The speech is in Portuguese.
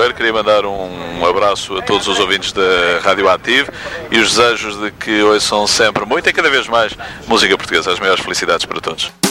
Loureiro, queria mandar um abraço a todos os ouvintes da Rádio Ativo e os desejos de que ouçam sempre muito e cada vez mais música portuguesa. As maiores felicidades para todos.